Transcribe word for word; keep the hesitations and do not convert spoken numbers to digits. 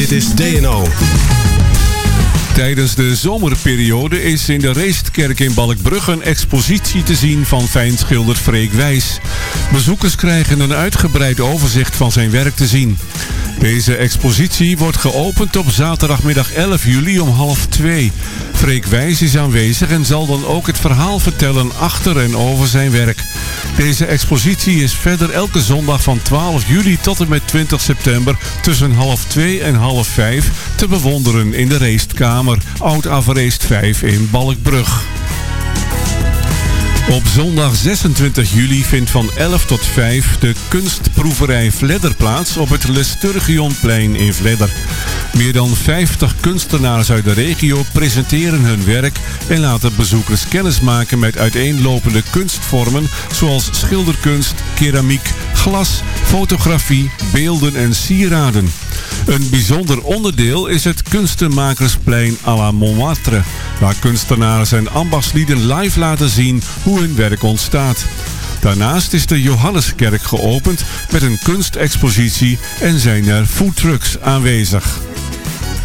Dit is D N O. Tijdens de zomerperiode is in de Reestkerk in Balkbrug een expositie te zien van fijnschilder Freek Wijs. Bezoekers krijgen een uitgebreid overzicht van zijn werk te zien. Deze expositie wordt geopend op zaterdagmiddag elf juli om half twee. Freek Wijs is aanwezig en zal dan ook het verhaal vertellen achter en over zijn werk. Deze expositie is verder elke zondag van twaalf juli tot en met twintig september tussen half twee en half vijf te bewonderen in de Reestkamer, Oud-Avereest vijf in Balkbrug. Op zondag zesentwintig juli vindt van elf tot vijf de kunstproeverij Vledder plaats op het Lesturgionplein in Vledder. Meer dan vijftig kunstenaars uit de regio presenteren hun werk en laten bezoekers kennismaken met uiteenlopende kunstvormen zoals schilderkunst, keramiek, glas, fotografie, beelden en sieraden. Een bijzonder onderdeel is het Kunstenmakersplein à la Montmartre, waar kunstenaars en ambachtslieden live laten zien hoe hun werk ontstaat. Daarnaast is de Johanneskerk geopend met een kunstexpositie en zijn er foodtrucks aanwezig.